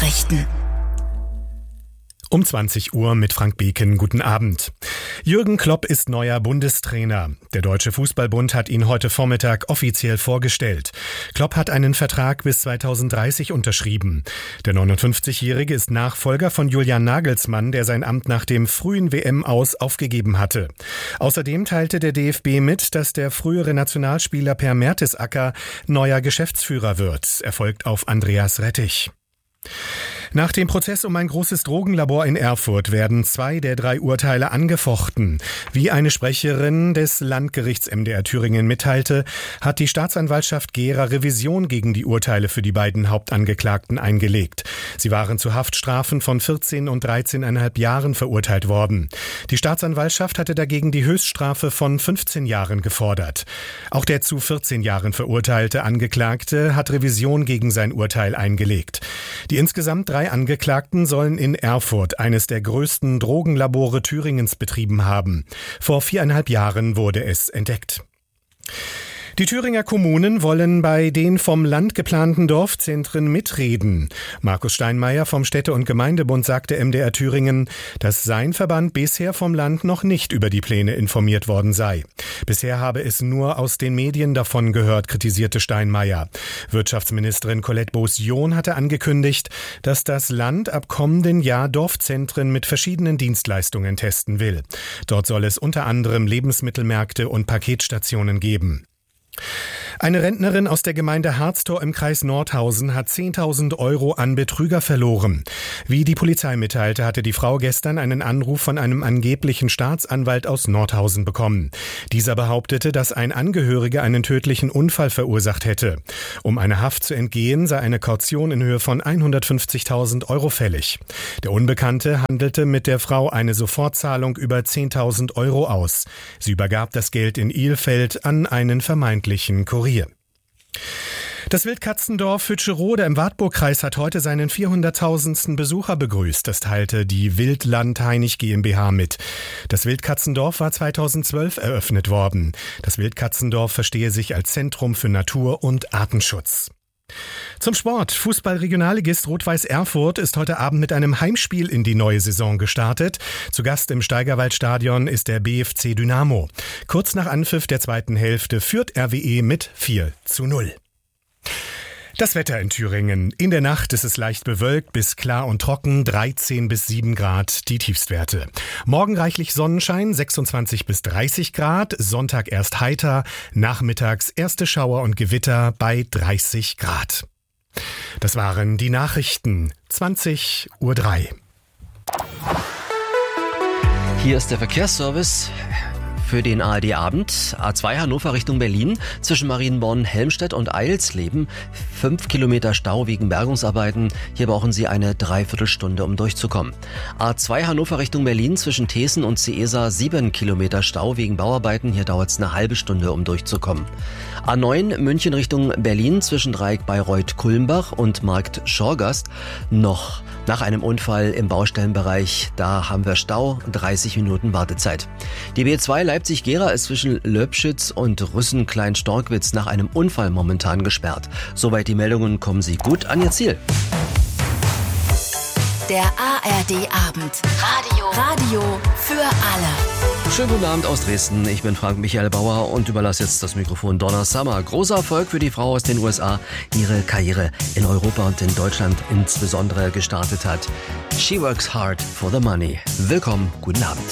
Nachrichten. Um 20 Uhr mit Frank Beken. Guten Abend. Jürgen Klopp ist neuer Bundestrainer. Der Deutsche Fußballbund hat ihn heute Vormittag offiziell vorgestellt. Klopp hat einen Vertrag bis 2030 unterschrieben. Der 59-Jährige ist Nachfolger von Julian Nagelsmann, der sein Amt nach dem frühen WM-Aus aufgegeben hatte. Außerdem teilte der DFB mit, dass der frühere Nationalspieler Per Mertesacker neuer Geschäftsführer wird. Er folgt auf Andreas Rettich. Nach dem Prozess um ein großes Drogenlabor in Erfurt werden 2 der 3 Urteile angefochten. Wie eine Sprecherin des Landgerichts MDR Thüringen mitteilte, hat die Staatsanwaltschaft Gera Revision gegen die Urteile für die beiden Hauptangeklagten eingelegt. Sie waren zu Haftstrafen von 14 und 13,5 Jahren verurteilt worden. Die Staatsanwaltschaft hatte dagegen die Höchststrafe von 15 Jahren gefordert. Auch der zu 14 Jahren verurteilte Angeklagte hat Revision gegen sein Urteil eingelegt. Die insgesamt 3 Angeklagten sollen in Erfurt eines der größten Drogenlabore Thüringens betrieben haben. Vor 4,5 Jahren wurde es entdeckt. Die Thüringer Kommunen wollen bei den vom Land geplanten Dorfzentren mitreden. Markus Steinmeier vom Städte- und Gemeindebund sagte MDR Thüringen, dass sein Verband bisher vom Land noch nicht über die Pläne informiert worden sei. Bisher habe es nur aus den Medien davon gehört, kritisierte Steinmeier. Wirtschaftsministerin Colette Beausillon hatte angekündigt, dass das Land ab kommenden Jahr Dorfzentren mit verschiedenen Dienstleistungen testen will. Dort soll es unter anderem Lebensmittelmärkte und Paketstationen geben. Eine Rentnerin aus der Gemeinde Harztor im Kreis Nordhausen hat 10.000 € an Betrüger verloren. Wie die Polizei mitteilte, hatte die Frau gestern einen Anruf von einem angeblichen Staatsanwalt aus Nordhausen bekommen. Dieser behauptete, dass ein Angehöriger einen tödlichen Unfall verursacht hätte. Um einer Haft zu entgehen, sei eine Kaution in Höhe von 150.000 € fällig. Der Unbekannte handelte mit der Frau eine Sofortzahlung über 10.000 € aus. Sie übergab das Geld in Ilfeld an einen vermeintlichen Kurier. Das Wildkatzendorf Hütscherode im Wartburgkreis hat heute seinen 400.000. Besucher begrüßt. Das teilte die Wildland Heinig GmbH mit. Das Wildkatzendorf war 2012 eröffnet worden. Das Wildkatzendorf verstehe sich als Zentrum für Natur- und Artenschutz. Zum Sport. Fußball-Regionalligist Rot-Weiß Erfurt ist heute Abend mit einem Heimspiel in die neue Saison gestartet. Zu Gast im Steigerwaldstadion ist der BFC Dynamo. Kurz nach Anpfiff der zweiten Hälfte führt RWE mit 4:0. Das Wetter in Thüringen. In der Nacht ist es leicht bewölkt bis klar und trocken, 13 bis 7 Grad die Tiefstwerte. Morgen reichlich Sonnenschein, 26 bis 30 Grad, Sonntag erst heiter, nachmittags erste Schauer und Gewitter bei 30 Grad. Das waren die Nachrichten, 20:03 Uhr. Hier ist der Verkehrsservice für den ARD-Abend. A2 Hannover Richtung Berlin zwischen Marienborn, Helmstedt und Eilsleben. 5 Kilometer Stau wegen Bergungsarbeiten. Hier brauchen Sie eine Dreiviertelstunde, um durchzukommen. A2 Hannover Richtung Berlin zwischen Thesen und Ciesa. 7 Kilometer Stau wegen Bauarbeiten. Hier dauert es eine halbe Stunde, um durchzukommen. A9 München Richtung Berlin zwischen Dreieck Bayreuth-Kulmbach und Markt Schorgast. Noch nach einem Unfall im Baustellenbereich. Da haben wir Stau, 30 Minuten Wartezeit. Die B2 Leipzig-Gera ist zwischen Löbschütz und Rüssen-Klein-Storkwitz nach einem Unfall momentan gesperrt. Soweit die Meldungen, kommen Sie gut an Ihr Ziel. Der ARD-Abend. Radio für alle. Schönen guten Abend aus Dresden. Ich bin Frank Michael Bauer und überlasse jetzt das Mikrofon Donna Summer. Großer Erfolg für die Frau aus den USA, die ihre Karriere in Europa und in Deutschland insbesondere gestartet hat. She works hard for the money. Willkommen, guten Abend.